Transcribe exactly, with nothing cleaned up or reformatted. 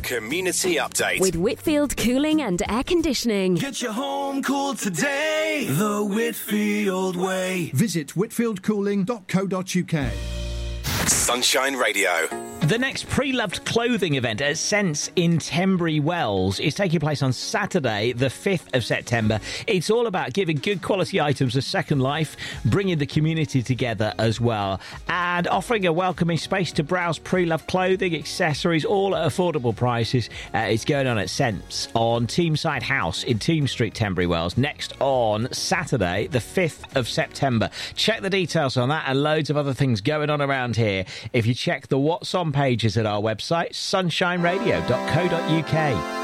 Community Update. With Whitfield Cooling and Air Conditioning. Get your home cooled today the Whitfield way. Visit whitfield cooling dot co dot uk. Sunshine Radio. The next Pre-Loved Clothing event at Sense in Tenbury Wells is taking place on Saturday, the fifth of September. It's all about giving good quality items a second life, bringing the community together as well, and offering a welcoming space to browse pre-loved clothing, accessories, all at affordable prices. Uh, it's going on at Sense on Teamside House in Team Street, Tenbury Wells, next on Saturday, the fifth of September. Check the details on that and loads of other things going on around here if you check the What's On pages at our website, sunshine radio dot co dot uk.